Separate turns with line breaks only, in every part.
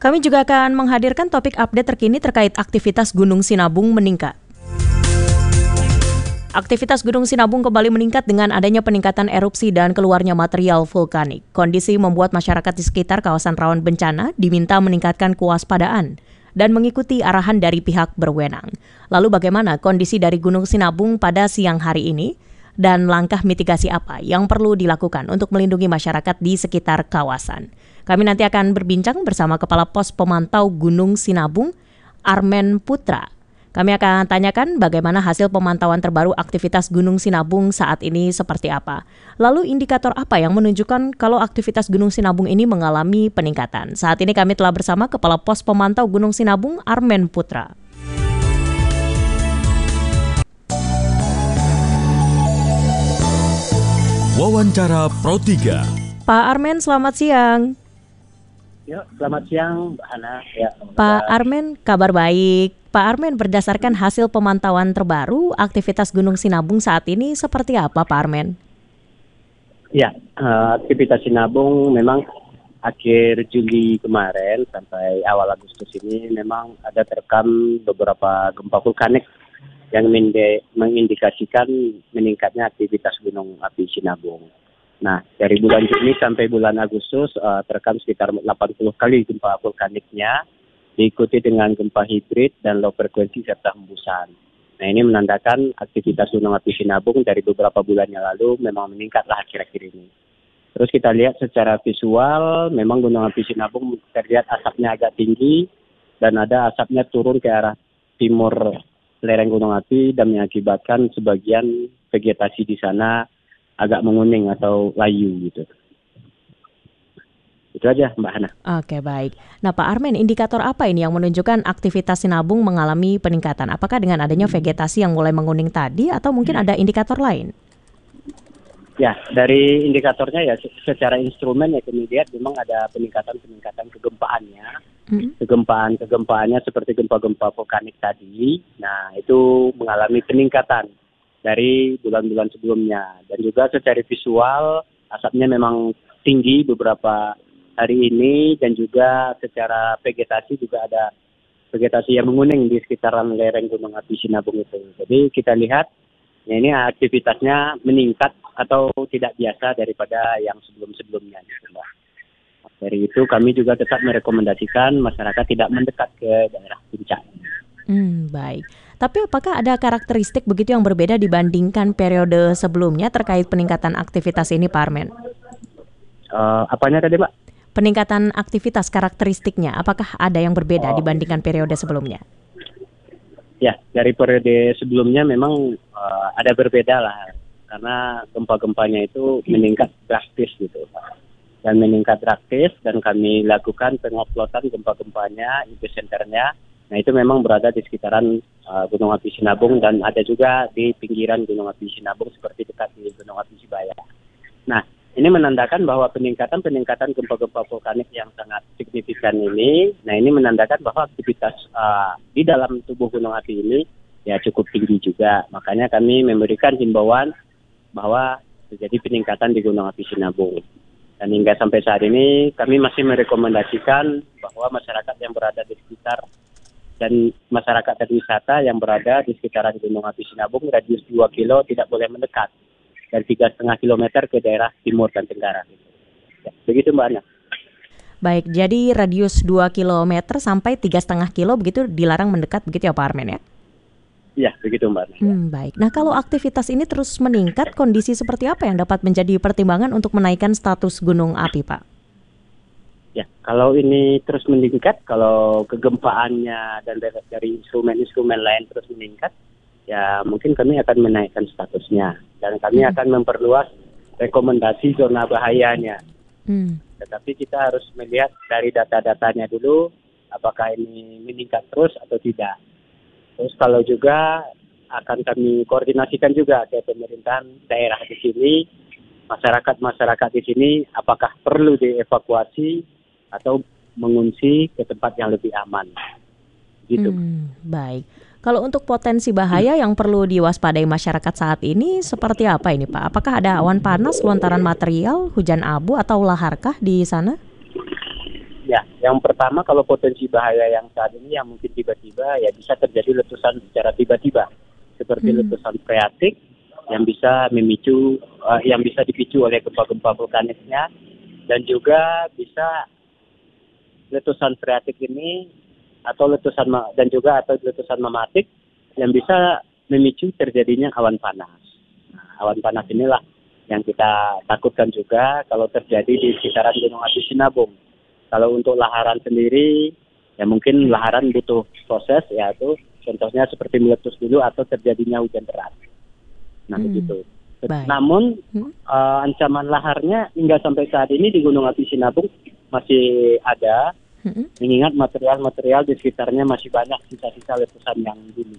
Kami juga akan menghadirkan topik update terkini terkait aktivitas Gunung Sinabung meningkat. Aktivitas Gunung Sinabung kembali meningkat dengan adanya peningkatan erupsi dan keluarnya material vulkanik. Kondisi membuat masyarakat di sekitar kawasan rawan bencana diminta meningkatkan kewaspadaan dan mengikuti arahan dari pihak berwenang. Lalu bagaimana kondisi dari Gunung Sinabung pada siang hari ini? Dan langkah mitigasi apa yang perlu dilakukan untuk melindungi masyarakat di sekitar kawasan? Kami nanti akan berbincang bersama Kepala Pos Pemantau Gunung Sinabung, Armen Putra. Kami akan tanyakan bagaimana hasil pemantauan terbaru aktivitas Gunung Sinabung saat ini seperti apa. Lalu indikator apa yang menunjukkan kalau aktivitas Gunung Sinabung ini mengalami peningkatan. Saat ini kami telah bersama Kepala Pos Pemantau Gunung Sinabung, Armen Putra.
Wawancara Pro 3.
Pak Armen, selamat siang.
Ya, selamat siang Mbak Hana. Ya,
Pak Armen, kabar baik. Pak Armen, berdasarkan hasil pemantauan terbaru, aktivitas Gunung Sinabung saat ini seperti apa, Pak Armen?
Ya, aktivitas Sinabung memang akhir Juli kemarin sampai awal Agustus ini memang ada terekam beberapa gempa vulkanik yang mengindikasikan meningkatnya aktivitas gunung api Sinabung. Nah, dari bulan Juni sampai bulan Agustus terekam sekitar 80 kali gempa vulkaniknya, diikuti dengan gempa hibrid dan low frekuensi serta hembusan. Nah, ini menandakan aktivitas gunung api Sinabung dari beberapa bulan yang lalu memang meningkatlah akhir-akhir ini. Terus kita lihat secara visual, memang gunung api Sinabung terlihat asapnya agak tinggi dan ada asapnya turun ke arah timur lereng gunung api dan mengakibatkan sebagian vegetasi di sana agak menguning atau layu gitu. Itu aja Mbak Hana.
Oke, baik. Nah Pak Armen, indikator apa ini yang menunjukkan aktivitas Sinabung mengalami peningkatan? Apakah dengan adanya vegetasi yang mulai menguning tadi atau mungkin ada indikator lain?
Ya, dari indikatornya ya secara instrumen ya kami lihat memang ada peningkatan kegempaannya. Kegempaannya seperti gempa-gempa vulkanik tadi. Nah, itu mengalami peningkatan dari bulan-bulan sebelumnya. Dan juga secara visual asapnya memang tinggi beberapa hari ini dan juga secara vegetasi juga ada vegetasi yang menguning di sekitaran lereng gunung api Sinabung itu. Jadi kita lihat ya ini aktivitasnya meningkat atau tidak biasa daripada yang sebelum-sebelumnya. Dari itu kami juga tetap merekomendasikan masyarakat tidak mendekat ke daerah puncak.
Baik. Tapi apakah ada karakteristik begitu yang berbeda dibandingkan periode sebelumnya terkait peningkatan aktivitas ini, Pak Armen?
Apanya tadi, Mbak?
Peningkatan aktivitas karakteristiknya, apakah ada yang berbeda dibandingkan periode sebelumnya?
Ya, dari periode sebelumnya memang ada berbeda lah. Karena gempa-gempanya itu meningkat drastis gitu. Dan meningkat drastis dan kami lakukan penguploadan gempa-gempanya, epicenternya. Nah itu memang berada di sekitaran Gunung Api Sinabung dan ada juga di pinggiran Gunung Api Sinabung seperti dekat di Gunung Api Sibaya. Nah ini menandakan bahwa peningkatan gempa-gempa vulkanik yang sangat signifikan ini, nah ini menandakan bahwa aktivitas di dalam tubuh gunung api ini ya cukup tinggi juga. Makanya kami memberikan himbauan bahwa terjadi peningkatan di Gunung Api Sinabung. Dan hingga sampai saat ini kami masih merekomendasikan bahwa masyarakat yang berada di sekitar dan masyarakat dan wisata yang berada di sekitaran Gunung Api Sinabung radius 2 kilo tidak boleh mendekat dan 3,5 kilometer ke daerah timur dan tenggara. Ya, begitu Mbak Ana.
Baik, jadi radius 2 km sampai 3,5 kilo begitu dilarang mendekat begitu ya Pak Armen ya?
Iya, begitu Mbak Ana.
Baik, nah kalau aktivitas ini terus meningkat, kondisi seperti apa yang dapat menjadi pertimbangan untuk menaikkan status gunung api Pak?
Ya, kalau ini terus meningkat, kalau kegempaannya dan dari instrumen-instrumen lain terus meningkat, ya mungkin kami akan menaikkan statusnya dan kami akan memperluas rekomendasi zona bahayanya. Tetapi kita harus melihat dari data-datanya dulu, apakah ini meningkat terus atau tidak. Terus kalau juga akan kami koordinasikan juga ke pemerintahan daerah di sini, masyarakat di sini apakah perlu dievakuasi atau mengungsi ke tempat yang lebih aman. Gitu.
Baik. Kalau untuk potensi bahaya yang perlu diwaspadai masyarakat saat ini seperti apa ini Pak? Apakah ada awan panas, lontaran material, hujan abu atau laharkah di sana?
Ya, yang pertama kalau potensi bahaya yang saat ini yang mungkin tiba-tiba ya bisa terjadi letusan secara tiba-tiba seperti letusan freatik yang bisa yang bisa dipicu oleh gempa-gempa vulkaniknya, dan juga bisa letusan freatik ini atau letusan mematik yang bisa memicu terjadinya awan panas. Nah, awan panas inilah yang kita takutkan juga kalau terjadi di sekitaran Gunung Api Sinabung. Kalau untuk laharan sendiri, ya mungkin laharan butuh proses, yaitu contohnya seperti meletus dulu atau terjadinya hujan deras. Nah, begitu.
Baik.
Namun, ancaman laharnya hingga sampai saat ini di Gunung Api Sinabung masih ada, mengingat material-material di sekitarnya masih banyak sisa-sisa letusan yang dulu.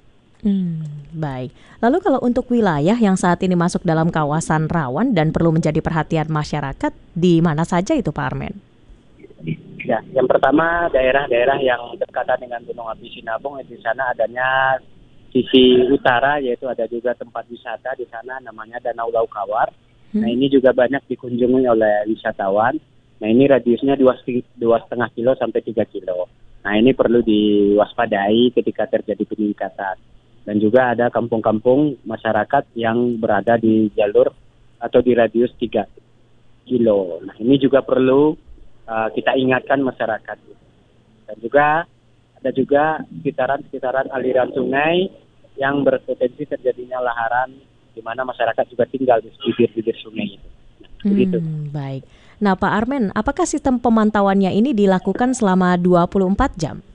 Baik. Lalu kalau untuk wilayah yang saat ini masuk dalam kawasan rawan dan perlu menjadi perhatian masyarakat, di mana saja itu Pak Armen?
Ya, yang pertama daerah-daerah yang berdekatan dengan Gunung Api Sinabung, di sana adanya sisi utara, yaitu ada juga tempat wisata di sana namanya Danau Laukawar. Nah, ini juga banyak dikunjungi oleh wisatawan. Nah, ini radiusnya 2,5 kilo sampai 3 kilo. Nah, ini perlu diwaspadai ketika terjadi peningkatan. Dan juga ada kampung-kampung masyarakat yang berada di jalur atau di radius 3 kilo. Nah, ini juga perlu kita ingatkan masyarakat. Dan juga ada juga sekitaran aliran sungai yang berpotensi terjadinya laharan, di mana masyarakat juga tinggal di bibir-bibir sungai itu. Begitu.
Baik. Nah, Pak Armen, apakah sistem pemantauannya ini dilakukan selama 24 jam?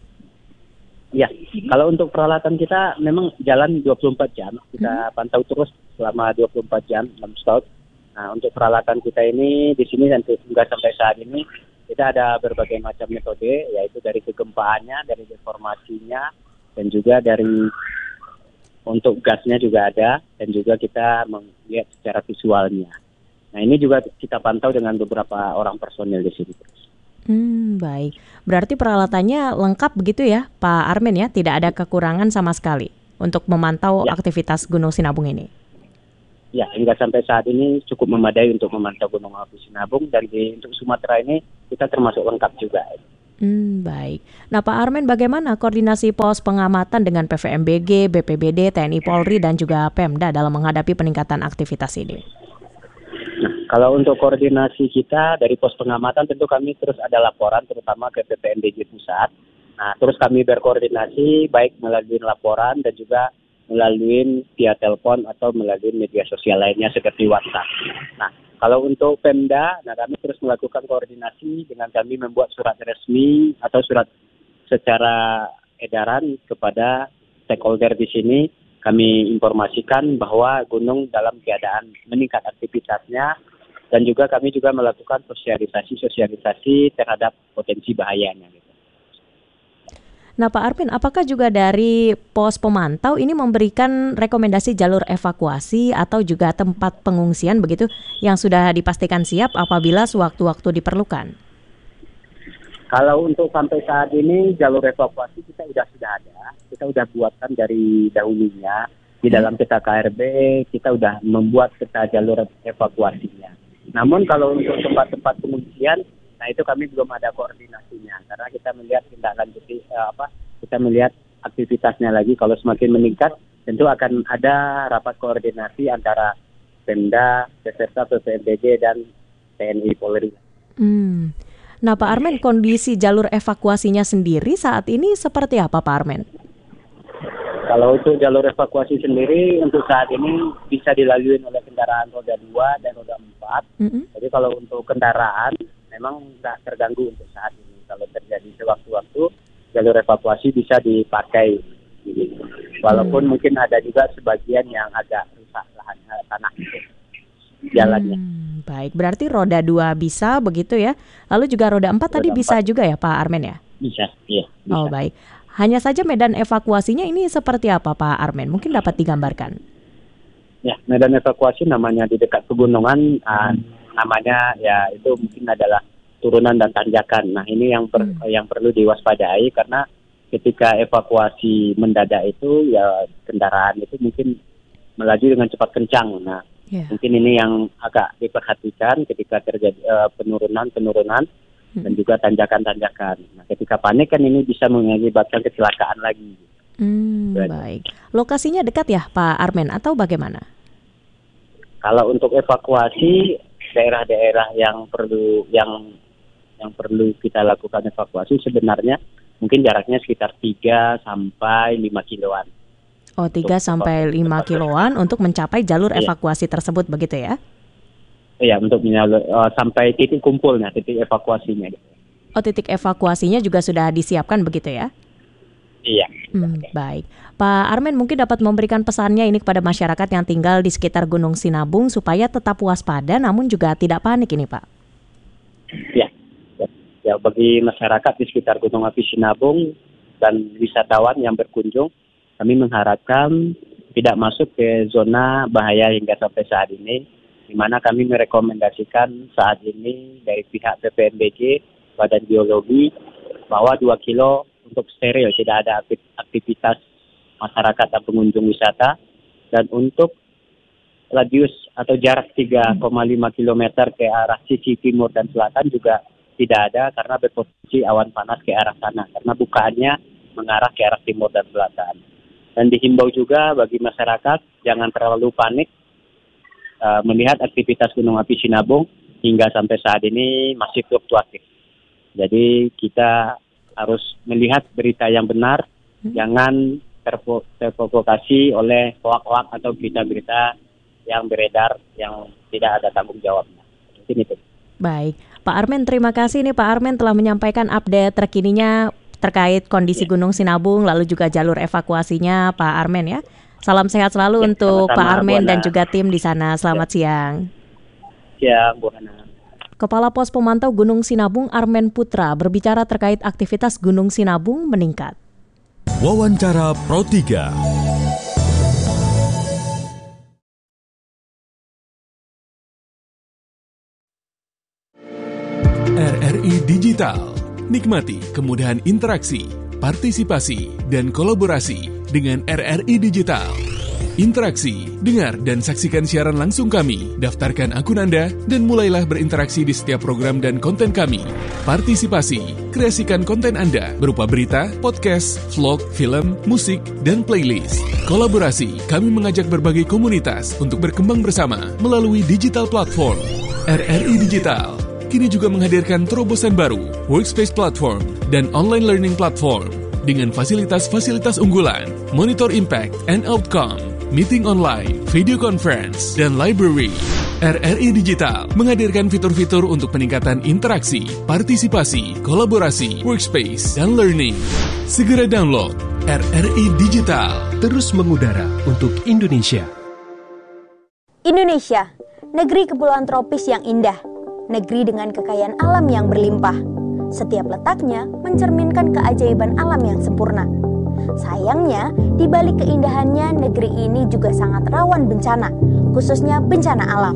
Ya, kalau untuk peralatan kita memang jalan 24 jam. Kita pantau terus selama 24 jam non-stop. Nah, untuk peralatan kita ini di sini nanti hingga sampai saat ini kita ada berbagai macam metode, yaitu dari kegempaannya, dari deformasinya, dan juga dari untuk gasnya juga ada, dan juga kita melihat secara visualnya. Nah, ini juga kita pantau dengan beberapa orang personil di sini.
Baik. Berarti peralatannya lengkap begitu ya, Pak Armen ya? Tidak ada kekurangan sama sekali untuk memantau aktivitas Gunung Sinabung ini?
Ya, hingga sampai saat ini cukup memadai untuk memantau Gunung Api Sinabung, dan untuk Sumatera ini kita termasuk lengkap juga.
Baik. Nah, Pak Armen, bagaimana koordinasi pos pengamatan dengan PVMBG, BPBD, TNI Polri, dan juga Pemda dalam menghadapi peningkatan aktivitas ini?
Nah, kalau untuk koordinasi kita dari pos pengamatan tentu kami terus ada laporan terutama ke PVMBG pusat. Nah, terus kami berkoordinasi baik melalui laporan dan juga melalui via telepon atau melalui media sosial lainnya seperti WhatsApp. Nah, kalau untuk Pemda, kami terus melakukan koordinasi dengan kami membuat surat resmi atau surat secara edaran kepada stakeholder di sini. Kami informasikan bahwa gunung dalam keadaan meningkat aktivitasnya, dan juga kami juga melakukan sosialisasi terhadap potensi bahayanya.
Nah, Pak Armen, apakah juga dari pos pemantau ini memberikan rekomendasi jalur evakuasi atau juga tempat pengungsian begitu yang sudah dipastikan siap apabila sewaktu-waktu diperlukan?
Kalau untuk sampai saat ini jalur evakuasi kita sudah ada. Kita sudah buatkan dari dahulunya. Di dalam peta KRB kita sudah membuat peta jalur evakuasinya. Namun kalau untuk tempat-tempat pengungsian, nah itu kami belum ada koordinasinya karena kita melihat kita melihat aktivitasnya lagi. Kalau semakin meningkat tentu akan ada rapat koordinasi antara Pemda beserta PVMBG dan TNI Polri.
Nah, Pak Armen, kondisi jalur evakuasinya sendiri saat ini seperti apa, Pak Armen?
Kalau untuk jalur evakuasi sendiri untuk saat ini bisa dilalui oleh kendaraan roda 2 dan roda 4. Jadi kalau untuk kendaraan memang tidak terganggu untuk saat ini. Kalau terjadi sewaktu-waktu, jalur evakuasi bisa dipakai. Walaupun mungkin ada juga sebagian yang agak rusak lahannya, tanah jalannya.
Baik, berarti roda 2 bisa begitu ya. Lalu juga roda 4 tadi bisa juga ya Pak Armen ya?
Bisa, iya. Bisa.
Oh baik. Hanya saja medan evakuasinya ini seperti apa Pak Armen? Mungkin dapat digambarkan.
Ya, medan evakuasi namanya di dekat pegunungan, namanya ya itu mungkin adalah turunan dan tanjakan. Nah, ini yang perlu diwaspadai karena ketika evakuasi mendadak itu ya kendaraan itu mungkin melaju dengan cepat kencang. Nah, mungkin ini yang agak diperhatikan ketika terjadi penurunan dan juga tanjakan-tanjakan. Nah, ketika panik kan ini bisa mengakibatkan kecelakaan lagi.
Baik. Lokasinya dekat ya Pak Armen atau bagaimana?
Kalau untuk evakuasi daerah-daerah yang perlu kita lakukan evakuasi sebenarnya mungkin jaraknya sekitar 3 sampai 5 kiloan.
Oh, 3 sampai 5 kiloan untuk mencapai jalur evakuasi tersebut begitu ya?
Iya, untuk sampai titik kumpulnya, titik evakuasinya.
Oh, titik evakuasinya juga sudah disiapkan begitu ya?
Iya.
Baik. Pak Armen mungkin dapat memberikan pesannya ini kepada masyarakat yang tinggal di sekitar Gunung Sinabung supaya tetap waspada namun juga tidak panik ini Pak.
Ya, bagi masyarakat di sekitar Gunung Api Sinabung dan wisatawan yang berkunjung, kami mengharapkan tidak masuk ke zona bahaya hingga sampai saat ini, di mana kami merekomendasikan saat ini dari pihak PPMBG, Badan Geologi, bahwa 2 kilo untuk steril, tidak ada aktivitas masyarakat dan pengunjung wisata, dan untuk radius atau jarak 3,5 km ke arah sisi timur dan selatan juga tidak ada karena berpotensi awan panas ke arah sana, karena bukaannya mengarah ke arah timur dan selatan. Dan dihimbau juga bagi masyarakat jangan terlalu panik melihat aktivitas Gunung Api Sinabung hingga sampai saat ini masih fluktuatif. Jadi kita harus melihat berita yang benar, jangan terprovokasi oleh hoak-hoak atau berita-berita yang beredar yang tidak ada tanggung jawabnya. Mungkin itu.
Baik, Pak Armen terima kasih nih Pak Armen telah menyampaikan update terkininya terkait kondisi Gunung Sinabung lalu juga jalur evakuasinya Pak Armen ya. Salam sehat selalu untuk Pak Armen dan juga tim di sana. Selamat siang.
Siang, Bu Hana.
Kepala Pos Pemantau Gunung Sinabung Armen Putra berbicara terkait aktivitas Gunung Sinabung meningkat.
Wawancara Pro 3. RRI Digital. Nikmati kemudahan interaksi, partisipasi, dan kolaborasi dengan RRI Digital. Interaksi, dengar dan saksikan siaran langsung kami, daftarkan akun Anda, dan mulailah berinteraksi di setiap program dan konten kami. Partisipasi, kreasikan konten Anda berupa berita, podcast, vlog, film, musik, dan playlist. Kolaborasi, kami mengajak berbagai komunitas untuk berkembang bersama melalui digital platform. RRI Digital kini juga menghadirkan terobosan baru, workspace platform, dan online learning platform dengan fasilitas-fasilitas unggulan, monitor impact and outcome, meeting online, video conference, dan library. RRI Digital menghadirkan fitur-fitur untuk peningkatan interaksi, partisipasi, kolaborasi, workspace, dan learning. Segera download RRI Digital.
Terus mengudara untuk Indonesia.
Indonesia, negeri kepulauan tropis yang indah. Negeri dengan kekayaan alam yang berlimpah. Setiap letaknya mencerminkan keajaiban alam yang sempurna. Sayangnya, di balik keindahannya, negeri ini juga sangat rawan bencana, khususnya bencana alam.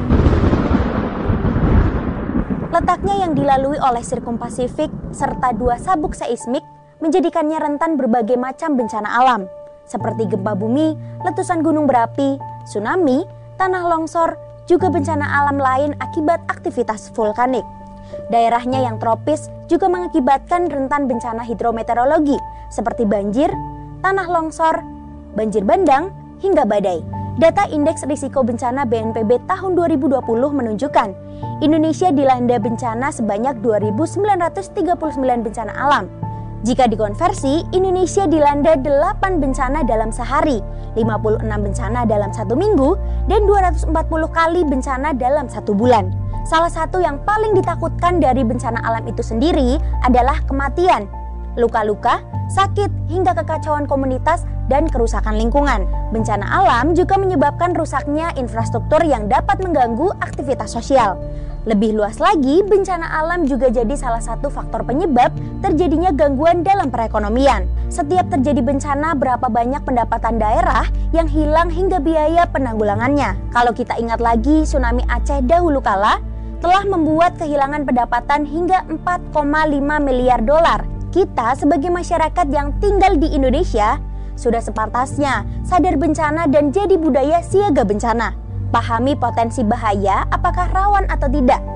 Letaknya yang dilalui oleh Sirkum Pasifik serta 2 sabuk seismik menjadikannya rentan berbagai macam bencana alam, seperti gempa bumi, letusan gunung berapi, tsunami, tanah longsor, juga bencana alam lain akibat aktivitas vulkanik. Daerahnya yang tropis juga mengakibatkan rentan bencana hidrometeorologi seperti banjir, tanah longsor, banjir bandang, hingga badai. Data Indeks Risiko Bencana BNPB tahun 2020 menunjukkan Indonesia dilanda bencana sebanyak 2.939 bencana alam. Jika dikonversi, Indonesia dilanda 8 bencana dalam sehari, 56 bencana dalam 1 minggu, dan 240 kali bencana dalam 1 bulan. Salah satu yang paling ditakutkan dari bencana alam itu sendiri adalah kematian, luka-luka, sakit, hingga kekacauan komunitas dan kerusakan lingkungan. Bencana alam juga menyebabkan rusaknya infrastruktur yang dapat mengganggu aktivitas sosial. Lebih luas lagi, bencana alam juga jadi salah satu faktor penyebab terjadinya gangguan dalam perekonomian. Setiap terjadi bencana, berapa banyak pendapatan daerah yang hilang hingga biaya penanggulangannya. Kalau kita ingat lagi, tsunami Aceh dahulu kala telah membuat kehilangan pendapatan hingga 4,5 miliar dolar. Kita sebagai masyarakat yang tinggal di Indonesia sudah sepantasnya sadar bencana dan jadi budaya siaga bencana. Pahami potensi bahaya, apakah rawan atau tidak.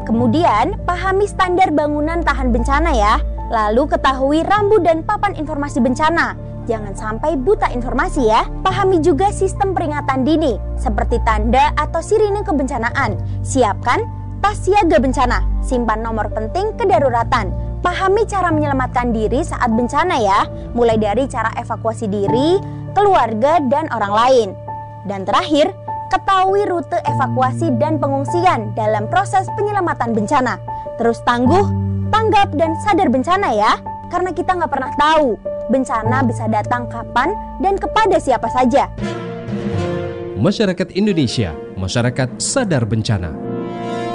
Kemudian, pahami standar bangunan tahan bencana ya. Lalu ketahui rambu dan papan informasi bencana. Jangan sampai buta informasi ya. Pahami juga sistem peringatan dini, seperti tanda atau sirine kebencanaan. Siapkan tas siaga bencana, simpan nomor penting kedaruratan. Pahami cara menyelamatkan diri saat bencana ya, mulai dari cara evakuasi diri, keluarga, dan orang lain. Dan terakhir, ketahui rute evakuasi dan pengungsian dalam proses penyelamatan bencana. Terus tangguh, tanggap, dan sadar bencana ya. Karena kita nggak pernah tahu bencana bisa datang kapan dan kepada siapa saja.
Masyarakat Indonesia, masyarakat sadar bencana.